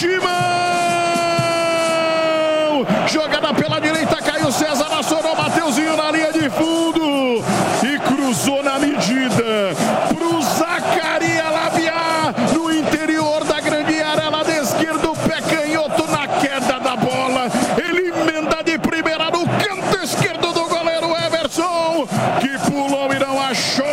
Timão! Jogada pela direita, Caio César assorou, Mateuzinho na linha de fundo e cruzou na medida pro Zacarias Labiá no interior da grande área, lá da esquerda, o pé canhoto na queda da bola. Ele emenda de primeira no canto esquerdo do goleiro Everson, que pulou e não achou.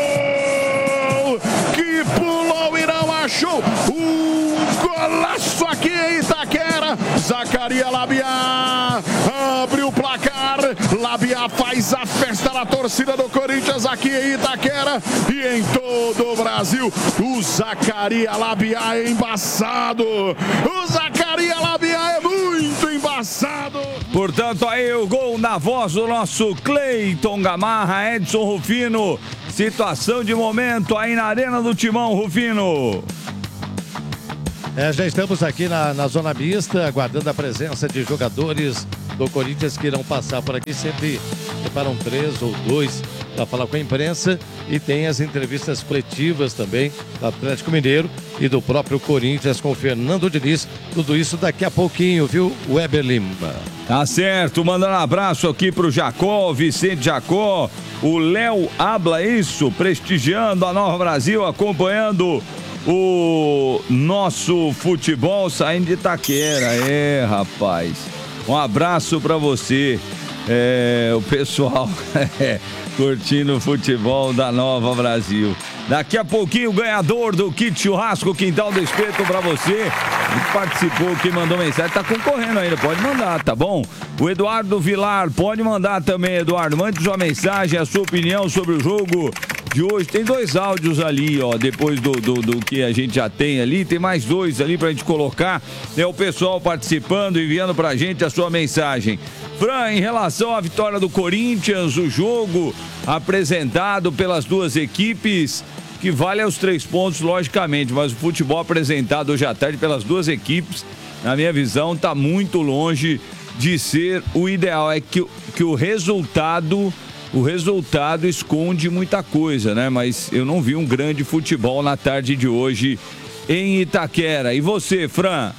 Achou um golaço aqui em Itaquera. Zacarias Labiá abre o placar. Labiá faz a festa na torcida do Corinthians aqui em Itaquera e em todo o Brasil. O Zacarias Labiá é embaçado. O Zacarias Labiá é muito embaçado. Portanto, aí o gol na voz do nosso Cleiton Gamarra, Edson Rufino. Situação de momento aí na Arena do Timão, Rufino. Já estamos aqui na zona mista, aguardando a presença de jogadores do Corinthians que irão passar por aqui. Sempre separam 3 ou 2 para falar com a imprensa. E tem as entrevistas coletivas também do Atlético Mineiro e do próprio Corinthians com o Fernando Diniz. Tudo isso daqui a pouquinho, viu, Weber Lima? Tá certo, mandando um abraço aqui pro Jacó, Vicente Jacó, o Léo Abla, isso, prestigiando a Nova Brasil, acompanhando o nosso futebol saindo de Itaquera. Rapaz, um abraço pra você, o pessoal curtindo o futebol da Nova Brasil. Daqui a pouquinho o ganhador do kit churrasco Quintal do Espeto pra você, que participou, que mandou mensagem, tá concorrendo ainda, pode mandar, tá bom? O Eduardo Vilar, pode mandar também, Eduardo, mande sua mensagem, a sua opinião sobre o jogo de hoje. Tem 2 áudios ali, ó, depois do que a gente já tem ali, tem mais 2 ali pra gente colocar, o pessoal participando, enviando pra gente a sua mensagem. Fran, em relação à vitória do Corinthians, o jogo apresentado pelas duas equipes, que vale aos 3 pontos, logicamente, mas o futebol apresentado hoje à tarde pelas duas equipes, na minha visão, tá muito longe de ser o ideal. É que o resultado esconde muita coisa, né? Mas eu não vi um grande futebol na tarde de hoje em Itaquera. E você, Fran?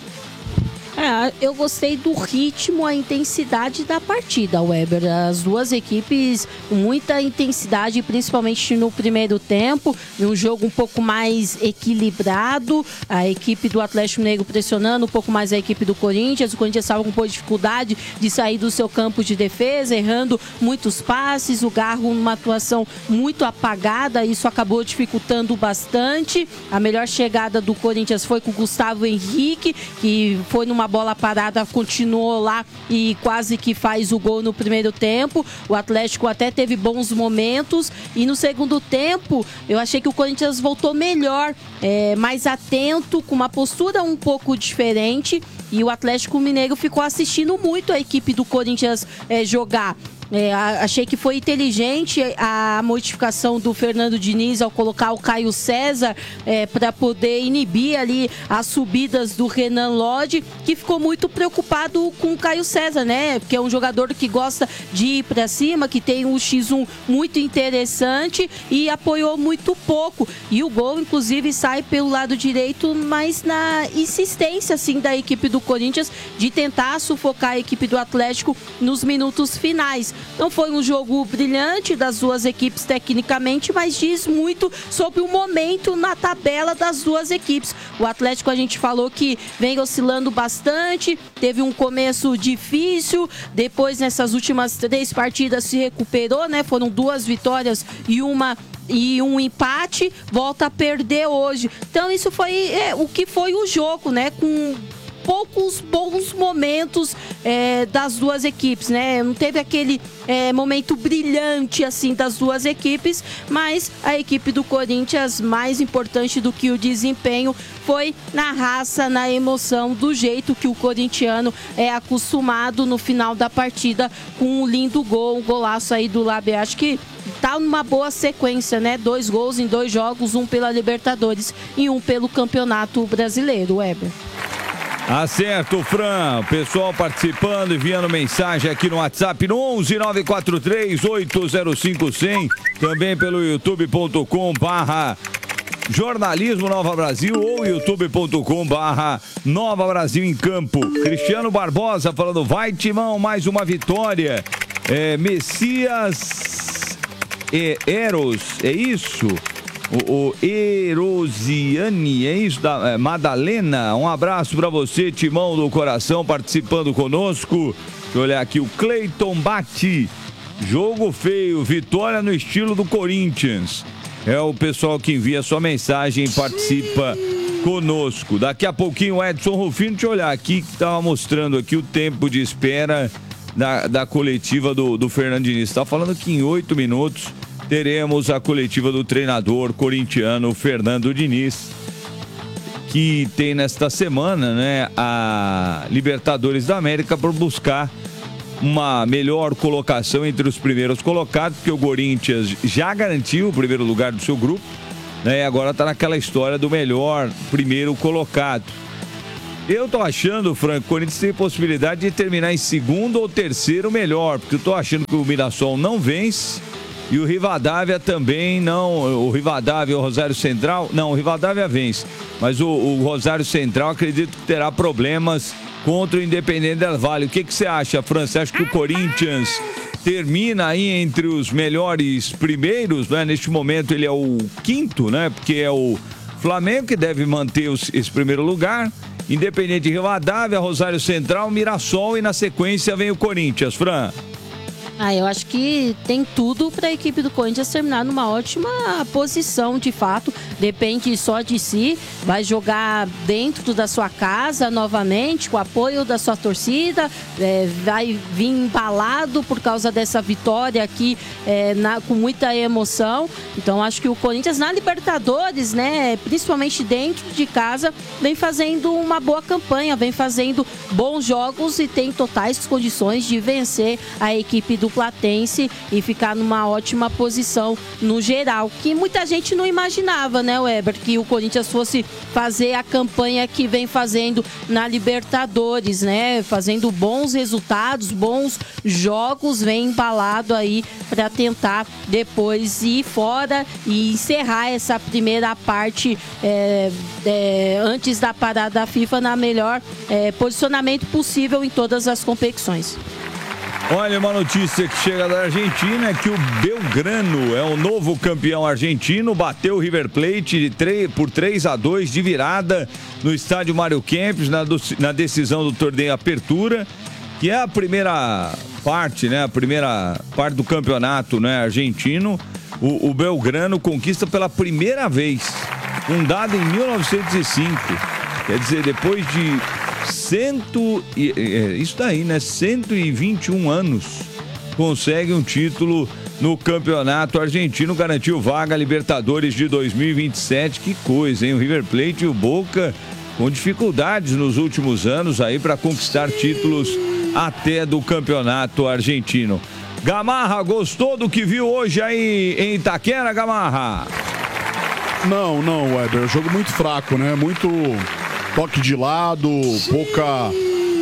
Eu gostei do ritmo, a intensidade da partida, Weber. As duas equipes com muita intensidade, principalmente no primeiro tempo, um jogo um pouco mais equilibrado, a equipe do Atlético Mineiro pressionando um pouco mais a equipe do Corinthians. O Corinthians estava com um pouco de dificuldade de sair do seu campo de defesa, errando muitos passes, o Garro numa atuação muito apagada, isso acabou dificultando bastante. A melhor chegada do Corinthians foi com o Gustavo Henrique, que foi numa bola parada, continuou lá e quase que faz o gol no primeiro tempo. O Atlético até teve bons momentos e no segundo tempo eu achei que o Corinthians voltou melhor, mais atento, com uma postura um pouco diferente, e o Atlético Mineiro ficou assistindo muito a equipe do Corinthians jogar. Achei que foi inteligente a modificação do Fernando Diniz ao colocar o Caio César para poder inibir ali as subidas do Renan Lodge, que ficou muito preocupado com o Caio César, né? Porque é um jogador que gosta de ir para cima, que tem um X1 muito interessante e apoiou muito pouco. E o gol, inclusive, sai pelo lado direito, mas na insistência assim, da equipe do Corinthians de tentar sufocar a equipe do Atlético nos minutos finais. Não foi um jogo brilhante das duas equipes tecnicamente, mas diz muito sobre o momento na tabela das duas equipes. O Atlético, a gente falou que vem oscilando bastante, teve um começo difícil, depois nessas últimas 3 partidas se recuperou, né? Foram 2 vitórias e um empate, volta a perder hoje. Então isso foi o que foi o jogo, né? Com poucos bons momentos das duas equipes, né? Não teve aquele momento brilhante assim das duas equipes, mas a equipe do Corinthians, mais importante do que o desempenho, foi na raça, na emoção, do jeito que o corintiano é acostumado no final da partida, com um lindo gol, um golaço aí do Labiá. Acho que tá numa boa sequência, né? 2 gols em 2 jogos, um pela Libertadores e um pelo Campeonato Brasileiro, Weber. Acerto, Fran. Pessoal participando, enviando mensagem aqui no WhatsApp no 11 943 805 100. Também pelo youtube.com/. Jornalismo Nova Brasil ou youtube.com/Nova Brasil em Campo. Cristiano Barbosa falando, vai Timão, mais uma vitória. Messias Eros, é isso? O Erosiane, é isso? Madalena, um abraço pra você, Timão do coração, participando conosco. Deixa eu olhar aqui, o Cleiton Bati. Jogo feio, vitória no estilo do Corinthians. É o pessoal que envia sua mensagem e participa conosco. Daqui a pouquinho o Edson Rufino, deixa eu olhar aqui, que estava mostrando aqui o tempo de espera da coletiva do Fernando Diniz. Está falando que em 8 minutos teremos a coletiva do treinador corintiano Fernando Diniz, que tem nesta semana, né, a Libertadores da América para buscar uma melhor colocação entre os primeiros colocados, porque o Corinthians já garantiu o primeiro lugar do seu grupo, né, e agora está naquela história do melhor primeiro colocado. Eu tô achando, Franco, o Corinthians tem possibilidade de terminar em segundo ou terceiro melhor, porque eu tô achando que o Mirassol não vence e o Rivadavia também não. O Rivadavia e o Rosário Central, não, o Rivadavia vence, mas o Rosário Central acredito que terá problemas contra o Independente Del Valle. O que você acha, Fran? Você acha que o Corinthians termina aí entre os melhores primeiros, né? Neste momento ele é o quinto, né? Porque é o Flamengo que deve manter esse primeiro lugar, Independente de Rivadavia, Rosário Central, Mirassol e na sequência vem o Corinthians, Fran. Eu acho que tem tudo para a equipe do Corinthians terminar numa ótima posição, de fato. Depende só de si. Vai jogar dentro da sua casa novamente, com o apoio da sua torcida. Vai vir embalado por causa dessa vitória aqui, com muita emoção. Então, acho que o Corinthians na Libertadores, né, principalmente dentro de casa, vem fazendo uma boa campanha, vem fazendo bons jogos e tem totais condições de vencer a equipe do Platense e ficar numa ótima posição no geral, que muita gente não imaginava, né, Weber, que o Corinthians fosse fazer a campanha que vem fazendo na Libertadores, né, fazendo bons resultados, bons jogos, vem embalado aí para tentar depois ir fora e encerrar essa primeira parte antes da parada da FIFA na melhor posicionamento possível em todas as competições. Olha, uma notícia que chega da Argentina é que o Belgrano é o novo campeão argentino, bateu o River Plate por 3-2 de virada no estádio Mário Kempes na decisão do torneio Apertura, que é a primeira parte, né, a primeira parte do campeonato, né, argentino. O Belgrano conquista pela primeira vez, fundado em 1905, quer dizer, depois de 121 anos, consegue um título no campeonato argentino, garantiu vaga a Libertadores de 2027. Que coisa, hein? O River Plate e o Boca com dificuldades nos últimos anos aí para conquistar títulos até do campeonato argentino. Gamarra, gostou do que viu hoje aí em Itaquera, Gamarra? Não, Weber, jogo muito fraco, né? Muito toque de lado, pouca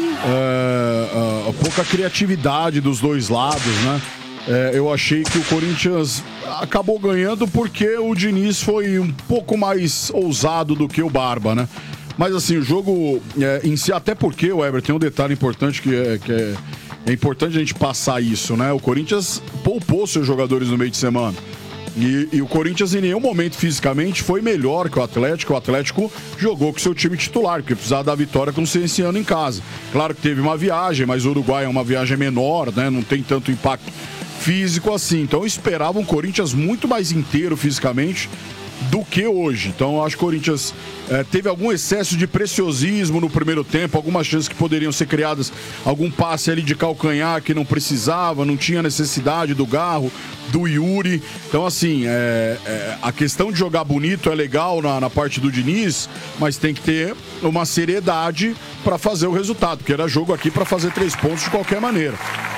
criatividade dos dois lados, né? Eu achei que o Corinthians acabou ganhando porque o Diniz foi um pouco mais ousado do que o Barba, né? Mas assim, o jogo em si, até porque, Weber, tem um detalhe importante que é importante a gente passar isso, né? O Corinthians poupou seus jogadores no meio de semana. E o Corinthians em nenhum momento fisicamente foi melhor que o Atlético. O Atlético jogou com seu time titular, porque precisava da vitória com o Cienciano em casa. Claro que teve uma viagem, mas o Uruguai é uma viagem menor, né? Não tem tanto impacto físico assim. Então eu esperava um Corinthians muito mais inteiro fisicamente do que hoje. Então eu acho que o Corinthians teve algum excesso de preciosismo no primeiro tempo, algumas chances que poderiam ser criadas, algum passe ali de calcanhar que não precisava, não tinha necessidade do Garro, do Yuri. Então assim, a questão de jogar bonito é legal na parte do Diniz, mas tem que ter uma seriedade para fazer o resultado, porque era jogo aqui para fazer 3 pontos de qualquer maneira.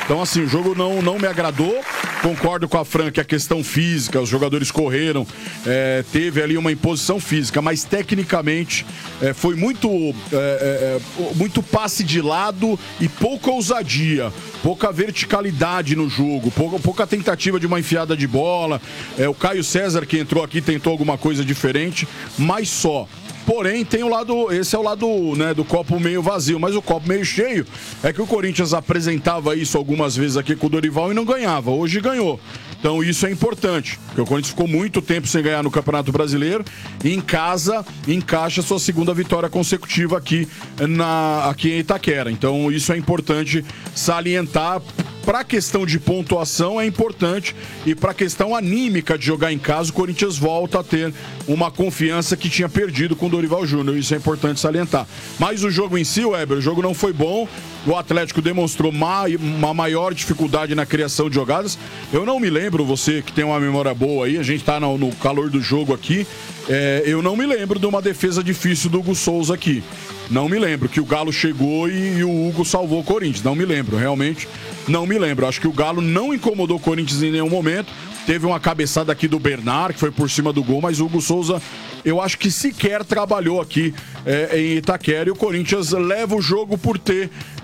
Então, assim, o jogo não me agradou. Concordo com a Fran que a questão física, os jogadores correram, teve ali uma imposição física, mas tecnicamente foi muito passe de lado e pouca ousadia, pouca verticalidade no jogo, pouca tentativa de uma enfiada de bola. O Caio César, que entrou aqui, tentou alguma coisa diferente, mas só. Porém, tem o lado, esse é o lado, né, do copo meio vazio, mas o copo meio cheio é que o Corinthians apresentava isso algumas vezes aqui com o Dorival e não ganhava. Hoje ganhou. Então isso é importante, porque o Corinthians ficou muito tempo sem ganhar no Campeonato Brasileiro e em casa encaixa sua segunda vitória consecutiva aqui em Itaquera. Então isso é importante salientar. Para a questão de pontuação é importante e para a questão anímica de jogar em casa, o Corinthians volta a ter uma confiança que tinha perdido com o Dorival Júnior. Isso é importante salientar. Mas o jogo em si, Weber, o jogo não foi bom. O Atlético demonstrou uma maior dificuldade na criação de jogadas. Eu não me lembro, você que tem uma memória boa aí, a gente está no calor do jogo aqui, eu não me lembro de uma defesa difícil do Hugo Souza aqui. Não me lembro que o Galo chegou e o Hugo salvou o Corinthians. Não me lembro, realmente não me lembro. Acho que o Galo não incomodou o Corinthians em nenhum momento. Teve uma cabeçada aqui do Bernard, que foi por cima do gol, mas o Hugo Souza, eu acho que sequer trabalhou aqui em Itaquera. E o Corinthians leva o jogo por ter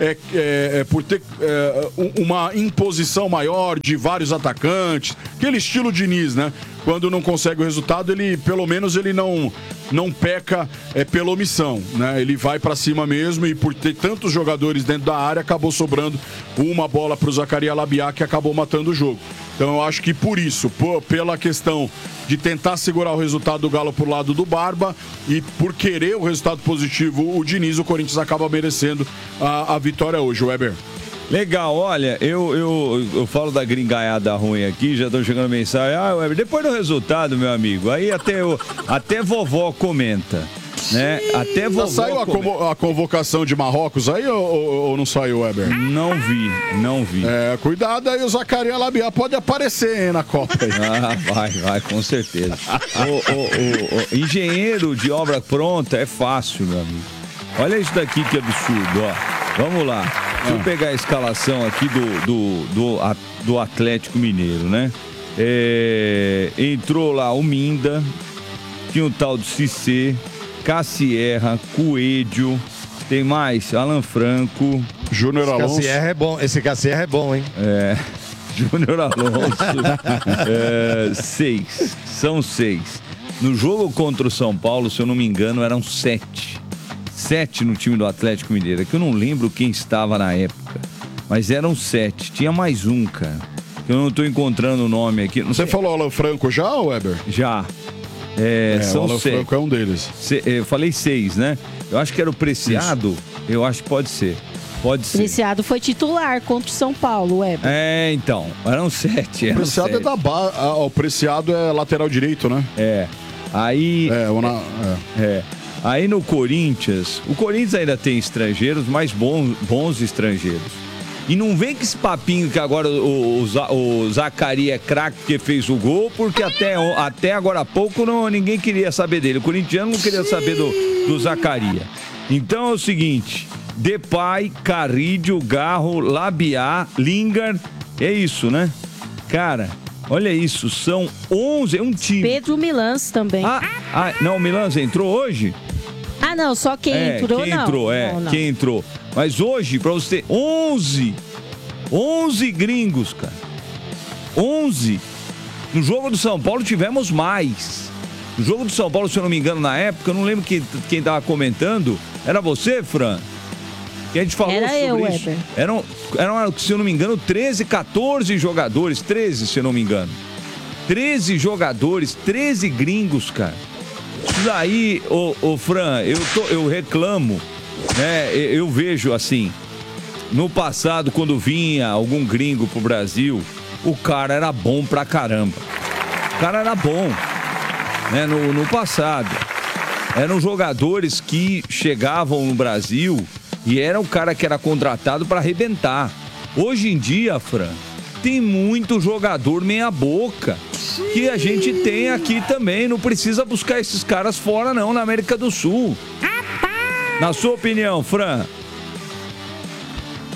uma imposição maior de vários atacantes. Aquele estilo Diniz, né? Quando não consegue o resultado, pelo menos ele não peca pela omissão, né? Ele vai pra cima mesmo e por ter tantos jogadores dentro da área, acabou sobrando uma bola pro Zacarias Labiá, que acabou matando o jogo. Então eu acho que por isso, pela questão de tentar segurar o resultado do Galo pro lado do Barba e por querer o resultado positivo, o Diniz, o Corinthians acaba merecendo a vitória hoje, Weber. Legal, olha, eu falo da gringaiada ruim aqui, já estão chegando mensagem. Weber, depois do resultado, meu amigo, aí até vovó comenta, né? Até vovó saiu a convocação de Marrocos aí ou não saiu, Weber? Não vi. Cuidado aí, o Zacarias Labiá pode aparecer, hein, na Copa aí. Vai, com certeza. O engenheiro de obra pronta é fácil, meu amigo. Olha isso daqui que absurdo, ó. Vamos lá. Deixa eu pegar a escalação aqui do Atlético Mineiro, né? Entrou lá o Minda, tinha o tal do Cissé, Cassierra, Coelho, tem mais, Alan Franco, Júnior Alonso. Esse Cassierra é bom, hein? Júnior Alonso. 6. São 6. No jogo contra o São Paulo, se eu não me engano, eram 7 no time do Atlético Mineiro, que eu não lembro quem estava na época, mas eram 7. Tinha mais um, cara, que eu não estou encontrando o nome aqui. Você falou Alan Franco já, Weber? Já. São o Alan 7. Franco é um deles. Eu falei 6, né? Eu acho que era o Preciado. Isso. Eu acho que pode ser. Preciado foi titular contra o São Paulo, Weber. Então, eram 7. O Preciado é da base. O Preciado é lateral direito, né? Aí. Aí no Corinthians, o Corinthians ainda tem estrangeiros, mas bons estrangeiros. E não vem com esse papinho que agora o Zacarias é craque porque fez o gol, porque até agora há pouco ninguém queria saber dele. O corintiano não queria saber do Zacarias. Então é o seguinte, Depay, Carrillo, Garro, Labiá, Lingard, é isso, né? Cara, olha isso, são 11, é um time. Pedro Milans também. Não, o Milans entrou hoje? Não, só quem entrou, quem entrou, não. Quem entrou. Mas hoje, pra você ter 11 gringos, cara. 11. No jogo do São Paulo tivemos mais. No jogo do São Paulo, se eu não me engano, na época, eu não lembro quem tava comentando. Era você, Fran? Que a gente falou sobre isso. Eram, se eu não me engano, 13, 14 jogadores. 13, se eu não me engano. 13 jogadores, 13 gringos, cara. Isso daí, Fran, eu reclamo, né? Eu vejo assim, no passado, quando vinha algum gringo pro Brasil, o cara era bom pra caramba. O cara era bom, né? No passado. Eram jogadores que chegavam no Brasil e era o cara que era contratado pra arrebentar. Hoje em dia, Fran, tem muito jogador meia boca que a gente tem aqui também. Não precisa buscar esses caras fora não, na América do Sul. Na sua opinião, Fran?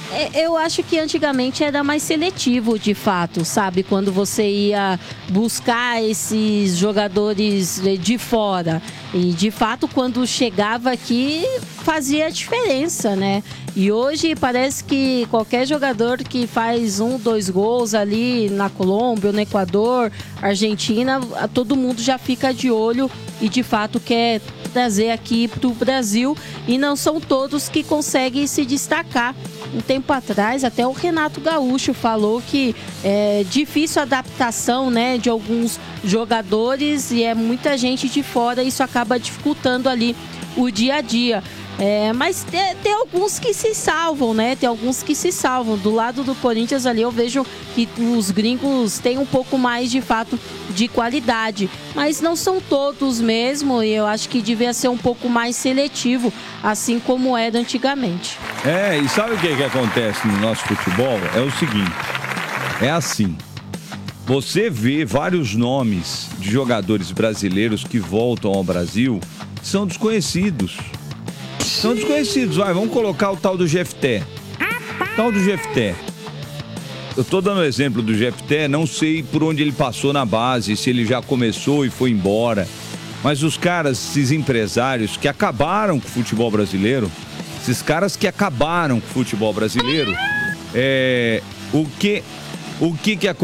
Eu acho que antigamente era mais seletivo, de fato, sabe? Quando você ia buscar esses jogadores de fora. E, de fato, quando chegava aqui, fazia diferença, né? E hoje parece que qualquer jogador que faz 1, 2 gols ali na Colômbia, ou no Equador, Argentina, todo mundo já fica de olho e, de fato, quer trazer aqui para o Brasil. E não são todos que conseguem se destacar. Um tempo atrás, até o Renato Gaúcho falou que é difícil a adaptação, né, de alguns jogadores e é muita gente de fora, isso acaba dificultando ali o dia a dia. Mas tem alguns que se salvam, né? Tem alguns que se salvam. Do lado do Corinthians ali eu vejo que os gringos têm um pouco mais, de fato, de qualidade. Mas não são todos mesmo e eu acho que devia ser um pouco mais seletivo, assim como era antigamente. E sabe o que acontece no nosso futebol? É o seguinte, é assim, você vê vários nomes de jogadores brasileiros que voltam ao Brasil, são desconhecidos. São desconhecidos. Vamos colocar o tal do Jefté. Eu tô dando o exemplo do Jefté, não sei por onde ele passou na base, se ele já começou e foi embora. Mas os caras, esses empresários que acabaram com o futebol brasileiro, o que acontece?